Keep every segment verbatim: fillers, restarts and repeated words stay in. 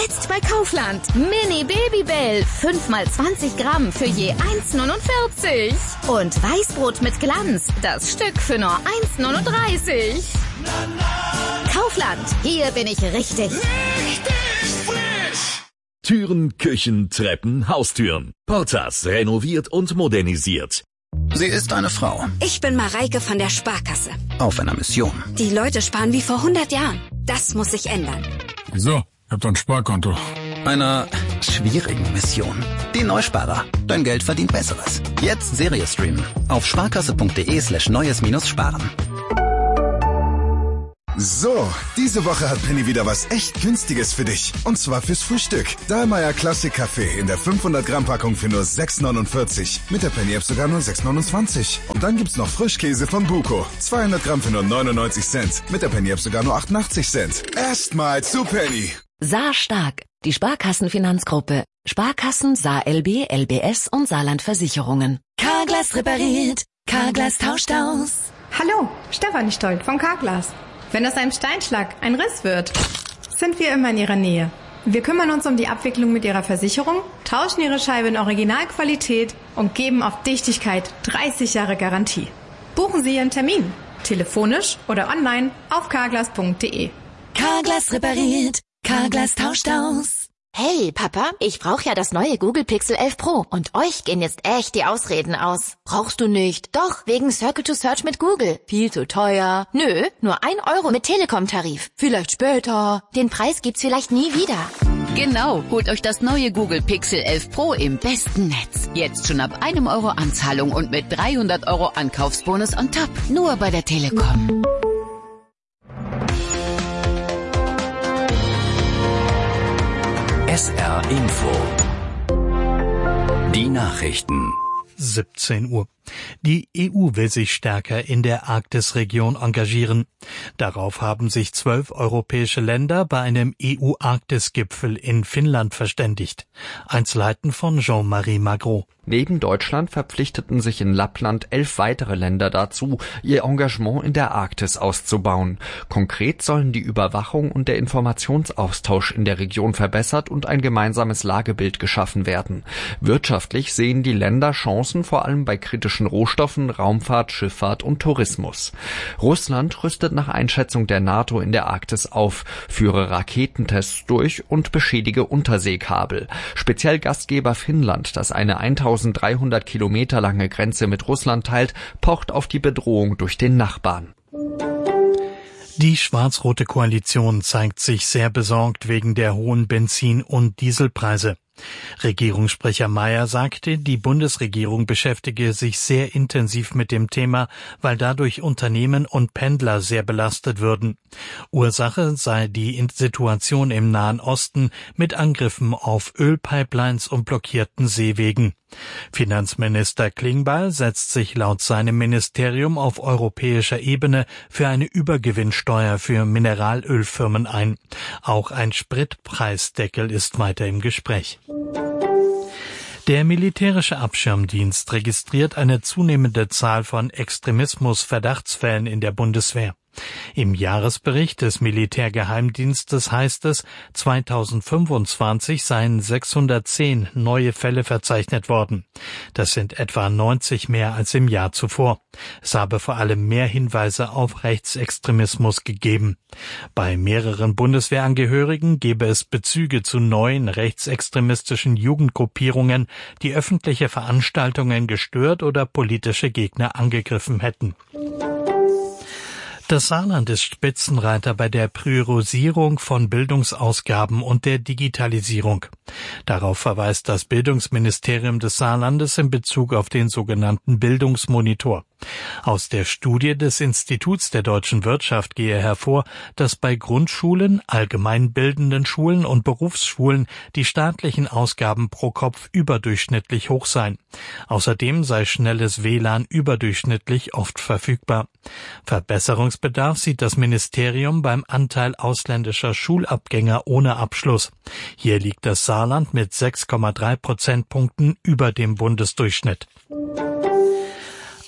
Jetzt bei Kaufland. Mini Babybell. fünf mal zwanzig Gramm für je eins Komma neunundvierzig. Und Weißbrot mit Glanz. Das Stück für nur eins Komma neununddreißig. Kaufland. Hier bin ich richtig. Richtig frisch. Türen, Küchen, Treppen, Haustüren. Portas renoviert und modernisiert. Sie ist eine Frau. Ich bin Mareike von der Sparkasse. Auf einer Mission. Die Leute sparen wie vor hundert Jahren. Das muss sich ändern. Wieso? Ich hab doch ein Sparkonto. Einer schwierigen Mission. Die Neusparer. Dein Geld verdient Besseres. Jetzt Serie streamen. Auf sparkasse.de slash neues minus sparen. So, diese Woche hat Penny wieder was echt Günstiges für dich. Und zwar fürs Frühstück. Dahlmeier Classic Kaffee in der fünfhundert Gramm Packung für nur sechs Komma neunundvierzig. Mit der Penny App sogar nur sechs Komma neunundzwanzig. Und dann gibt's noch Frischkäse von Buko. zweihundert Gramm für nur neunundneunzig Cent. Mit der Penny App sogar nur achtundachtzig Cent. Erstmal zu Penny. Saar Stark, die Sparkassenfinanzgruppe. Sparkassen, Saar L B, L B S und Saarland Versicherungen. Carglass repariert, Carglass tauscht aus. Hallo, Stefanie Stolt vom Carglass. Wenn aus einem Steinschlag ein Riss wird, sind wir immer in Ihrer Nähe. Wir kümmern uns um die Abwicklung mit Ihrer Versicherung, tauschen Ihre Scheibe in Originalqualität und geben auf Dichtigkeit dreißig Jahre Garantie. Buchen Sie Ihren Termin, telefonisch oder online auf carglass punkt de. Carglass repariert, Carglass tauscht aus. Hey, Papa, ich brauche ja das neue Google Pixel elf Pro und euch gehen jetzt echt die Ausreden aus. Brauchst du nicht. Doch, wegen Circle to Search mit Google. Viel zu teuer. Nö, nur ein Euro mit Telekom-Tarif. Vielleicht später. Den Preis gibt's vielleicht nie wieder. Genau, holt euch das neue Google Pixel elf Pro im besten Netz. Jetzt schon ab einem Euro Anzahlung und mit dreihundert Euro Ankaufsbonus on top. Nur bei der Telekom. S R Info. Die Nachrichten. siebzehn Uhr. Die E U will sich stärker in der Arktisregion engagieren. Darauf haben sich zwölf europäische Länder bei einem E U-Arktis-Gipfel in Finnland verständigt. Einzelheiten von Jean-Marie Magro. Neben Deutschland verpflichteten sich in Lappland elf weitere Länder dazu, ihr Engagement in der Arktis auszubauen. Konkret sollen die Überwachung und der Informationsaustausch in der Region verbessert und ein gemeinsames Lagebild geschaffen werden. Wirtschaftlich sehen die Länder Chancen vor allem bei kritischen Rohstoffen, Raumfahrt, Schifffahrt und Tourismus. Russland rüstet nach Einschätzung der NATO in der Arktis auf, führe Raketentests durch und beschädige Unterseekabel. Speziell Gastgeber Finnland, das eine eintausenddreihundert Kilometer lange Grenze mit Russland teilt, pocht auf die Bedrohung durch den Nachbarn. Die schwarz-rote Koalition zeigt sich sehr besorgt wegen der hohen Benzin- und Dieselpreise. Regierungssprecher Mayer sagte, die Bundesregierung beschäftige sich sehr intensiv mit dem Thema, weil dadurch Unternehmen und Pendler sehr belastet würden. Ursache sei die Situation im Nahen Osten mit Angriffen auf Ölpipelines und blockierten Seewegen. Finanzminister Klingbeil setzt sich laut seinem Ministerium auf europäischer Ebene für eine Übergewinnsteuer für Mineralölfirmen ein. Auch ein Spritpreisdeckel ist weiter im Gespräch. Der militärische Abschirmdienst registriert eine zunehmende Zahl von Extremismus-Verdachtsfällen in der Bundeswehr. Im Jahresbericht des Militärgeheimdienstes heißt es, zweitausendfünfundzwanzig seien sechshundertzehn neue Fälle verzeichnet worden. Das sind etwa neunzig mehr als im Jahr zuvor. Es habe vor allem mehr Hinweise auf Rechtsextremismus gegeben. Bei mehreren Bundeswehrangehörigen gebe es Bezüge zu neuen rechtsextremistischen Jugendgruppierungen, die öffentliche Veranstaltungen gestört oder politische Gegner angegriffen hätten. Das Saarland ist Spitzenreiter bei der Priorisierung von Bildungsausgaben und der Digitalisierung. Darauf verweist das Bildungsministerium des Saarlandes in Bezug auf den sogenannten Bildungsmonitor. Aus der Studie des Instituts der deutschen Wirtschaft gehe hervor, dass bei Grundschulen, allgemeinbildenden Schulen und Berufsschulen die staatlichen Ausgaben pro Kopf überdurchschnittlich hoch seien. Außerdem sei schnelles W L A N überdurchschnittlich oft verfügbar. Verbesserungsbedarf sieht das Ministerium beim Anteil ausländischer Schulabgänger ohne Abschluss. Hier liegt das Saarland mit sechs Komma drei Prozentpunkten über dem Bundesdurchschnitt.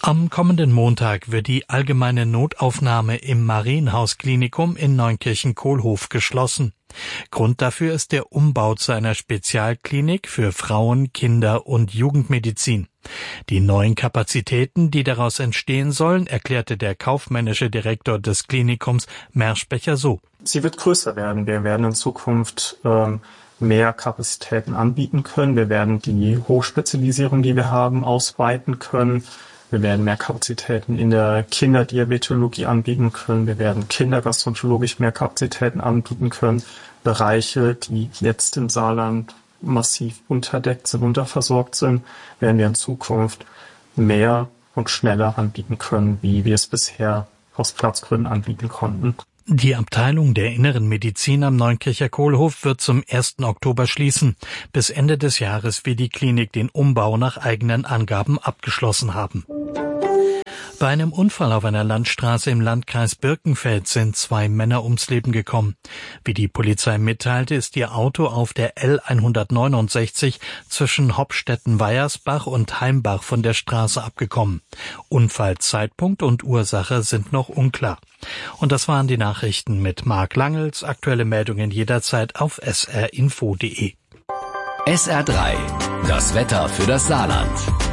Am kommenden Montag wird die allgemeine Notaufnahme im Marienhaus-Klinikum in Neunkirchen-Kohlhof geschlossen. Grund dafür ist der Umbau zu einer Spezialklinik für Frauen-, Kinder- und Jugendmedizin. Die neuen Kapazitäten, die daraus entstehen sollen, erklärte der kaufmännische Direktor des Klinikums Merschbecher so. Sie wird größer werden. Wir werden in Zukunft ähm, mehr Kapazitäten anbieten können. Wir werden die Hochspezialisierung, die wir haben, ausweiten können. Wir werden mehr Kapazitäten in der Kinderdiabetologie anbieten können. Wir werden kindergastroenterologisch mehr Kapazitäten anbieten können. Bereiche, die jetzt im Saarland massiv unterdeckt sind, unterversorgt sind, werden wir in Zukunft mehr und schneller anbieten können, wie wir es bisher aus Platzgründen anbieten konnten. Die Abteilung der Inneren Medizin am Neunkircher Kohlhof wird zum ersten Oktober schließen. Bis Ende des Jahres wird die Klinik den Umbau nach eigenen Angaben abgeschlossen haben. Bei einem Unfall auf einer Landstraße im Landkreis Birkenfeld sind zwei Männer ums Leben gekommen. Wie die Polizei mitteilte, ist ihr Auto auf der L hundertneunundsechzig zwischen Hopstetten-Weiersbach und Heimbach von der Straße abgekommen. Unfallzeitpunkt und Ursache sind noch unklar. Und das waren die Nachrichten mit Marc Langels. Aktuelle Meldungen jederzeit auf s r info punkt d e. S R drei, das Wetter für das Saarland.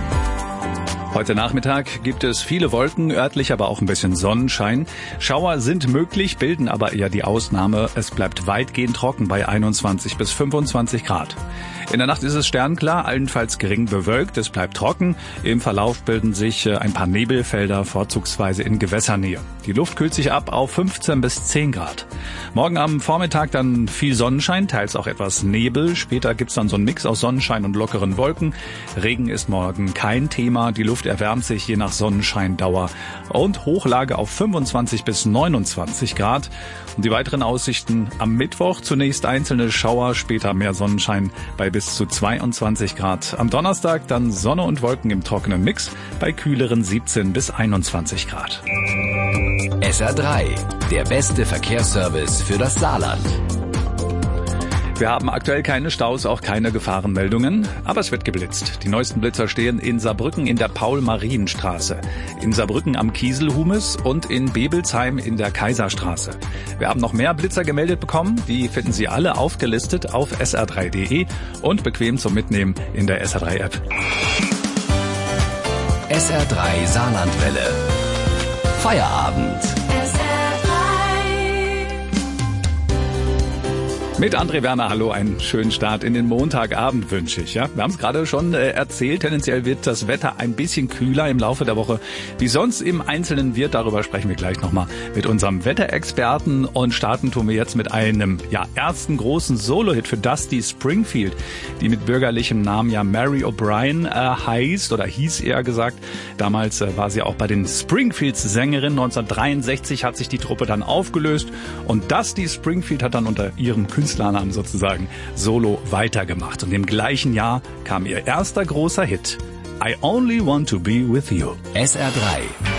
Heute Nachmittag gibt es viele Wolken, örtlich aber auch ein bisschen Sonnenschein. Schauer sind möglich, bilden aber eher die Ausnahme. Es bleibt weitgehend trocken bei einundzwanzig bis fünfundzwanzig Grad. In der Nacht ist es sternklar, allenfalls gering bewölkt, es bleibt trocken. Im Verlauf bilden sich ein paar Nebelfelder, vorzugsweise in Gewässernähe. Die Luft kühlt sich ab auf fünfzehn bis zehn Grad. Morgen am Vormittag dann viel Sonnenschein, teils auch etwas Nebel. Später gibt's dann so einen Mix aus Sonnenschein und lockeren Wolken. Regen ist morgen kein Thema. Die Luft erwärmt sich je nach Sonnenscheindauer und Hochlage auf fünfundzwanzig bis neunundzwanzig Grad. Und die weiteren Aussichten am Mittwoch zunächst einzelne Schauer, später mehr Sonnenschein bei bis zu zweiundzwanzig Grad. Am Donnerstag dann Sonne und Wolken im trockenen Mix bei kühleren siebzehn bis einundzwanzig Grad. S R drei, der beste Verkehrsservice für das Saarland. Wir haben aktuell keine Staus, auch keine Gefahrenmeldungen, aber es wird geblitzt. Die neuesten Blitzer stehen in Saarbrücken in der Paul-Marienstraße, in Saarbrücken am Kieselhumes und in Bebelsheim in der Kaiserstraße. Wir haben noch mehr Blitzer gemeldet bekommen, die finden Sie alle aufgelistet auf s r drei punkt d e und bequem zum Mitnehmen in der S R drei App. S R drei Saarlandwelle. Feierabend. Mit André Werner, hallo, einen schönen Start in den Montagabend wünsche ich. Ja, wir haben es gerade schon äh, erzählt, tendenziell wird das Wetter ein bisschen kühler im Laufe der Woche. Wie sonst im Einzelnen wird, darüber sprechen wir gleich nochmal mit unserem Wetterexperten. Und starten tun wir jetzt mit einem ja ersten großen Solo-Hit für Dusty Springfield, die mit bürgerlichem Namen ja Mary O'Brien äh, heißt oder hieß eher gesagt. Damals äh, war sie auch bei den Springfields Sängerin. neunzehnhundertdreiundsechzig hat sich die Truppe dann aufgelöst und Dusty Springfield hat dann unter ihrem Künstlernamen sozusagen solo weitergemacht. Und im gleichen Jahr kam ihr erster großer Hit, I Only Want to Be With You. S R drei.